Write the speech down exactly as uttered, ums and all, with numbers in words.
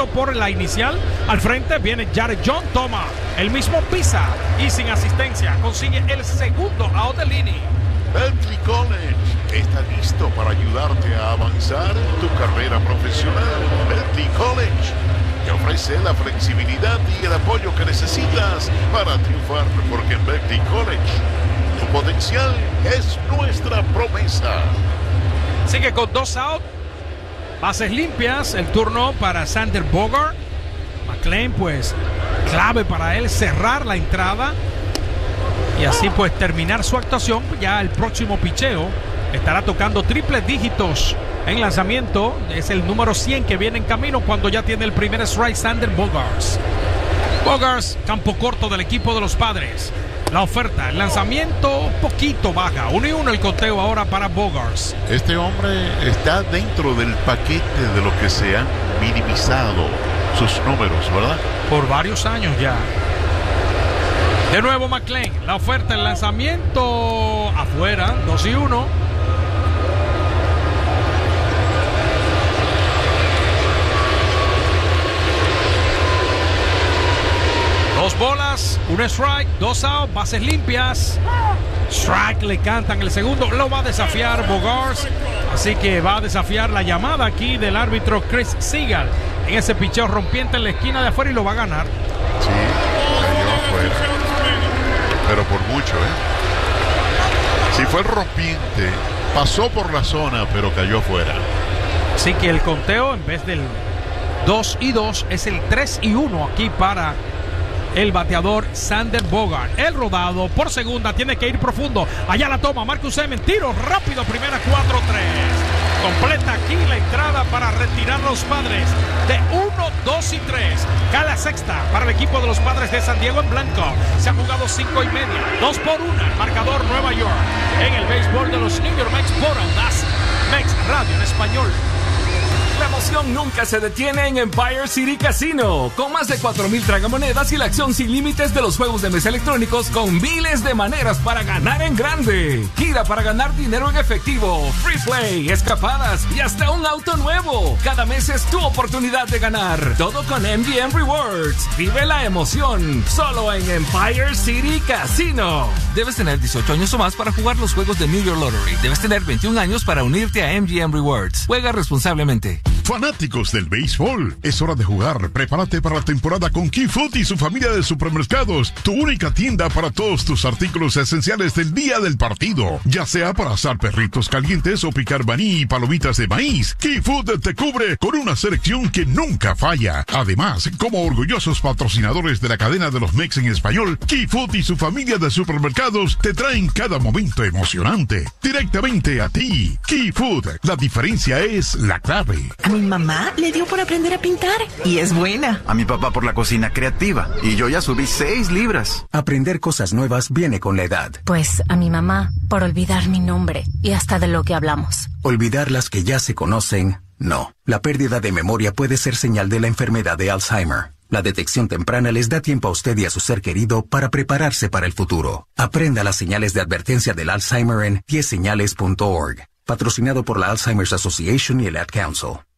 lanzamiento por la inicial. Al frente viene Jared John, toma el mismo pisa y sin asistencia consigue el segundo out de Lini. Berkeley College está listo para ayudarte a avanzar en tu carrera profesional. Berkeley College te ofrece la flexibilidad y el apoyo que necesitas para triunfar, porque en Berkeley College tu potencial es nuestra promesa. Sigue con dos out, bases limpias, el turno para Xander Bogaerts. McLean, pues, clave para él cerrar la entrada y así pues terminar su actuación. Ya el próximo picheo estará tocando triple dígitos en lanzamiento. Es el número cien que viene en camino cuando ya tiene el primer strike Xander Bogaerts. Bogaerts, campo corto del equipo de los Padres. La oferta, el lanzamiento un poquito baja. Uno y uno el conteo ahora para Bogaerts. Este hombre está dentro del paquete de lo que se han minimizado sus números, ¿verdad? Por varios años ya. De nuevo McLean, la oferta, el lanzamiento afuera, dos y uno. Dos bolas, un strike, dos out, bases limpias. Strike, le cantan el segundo, lo va a desafiar Bogaerts. Así que va a desafiar la llamada aquí del árbitro Chris Seagal en ese picheo rompiente en la esquina de afuera y lo va a ganar. Sí, cayó afuera. Pero por mucho, ¿eh? Si fue el rompiente, pasó por la zona, pero cayó afuera. Así que el conteo, en vez del dos y dos, es el tres y uno aquí para el bateador Xander Bogaerts. El rodado por segunda, tiene que ir profundo. Allá la toma Marcus Semien, tiro rápido, primera, cuatro tres. Completa aquí la entrada para retirar los Padres de uno, dos y tres. Cae la sexta para el equipo de los Padres de San Diego en blanco. Se ha jugado cinco y media, dos por una. Marcador Nueva York en el béisbol de los New York Mets por Audaz Mex Radio en español. La emoción nunca se detiene en Empire City Casino. Con más de cuatro mil tragamonedas y la acción sin límites de los juegos de mesa electrónicos con miles de maneras para ganar en grande. Gira para ganar dinero en efectivo, free play, escapadas y hasta un auto nuevo. Cada mes es tu oportunidad de ganar. Todo con M G M Rewards. Vive la emoción solo en Empire City Casino. Debes tener dieciocho años o más para jugar los juegos de New York Lottery. Debes tener veintiún años para unirte a M G M Rewards. Juega responsablemente. Fanáticos del béisbol, es hora de jugar. Prepárate para la temporada con Key Food y su familia de supermercados, tu única tienda para todos tus artículos esenciales del día del partido, ya sea para asar perritos calientes o picar maní y palomitas de maíz. Key Food te cubre con una selección que nunca falla. Además, como orgullosos patrocinadores de la cadena de los Mex en español, Key Food y su familia de supermercados te traen cada momento emocionante directamente a ti. Key Food, la diferencia es la clave. A mi mamá le dio por aprender a pintar y es buena. A mi papá por la cocina creativa y yo ya subí seis libras. Aprender cosas nuevas viene con la edad. Pues a mi mamá por olvidar mi nombre y hasta de lo que hablamos. Olvidar las que ya se conocen, no. La pérdida de memoria puede ser señal de la enfermedad de Alzheimer. La detección temprana les da tiempo a usted y a su ser querido para prepararse para el futuro. Aprenda las señales de advertencia del Alzheimer en diez señales punto org. Patrocinado por la Alzheimer's Association y el Ad Council.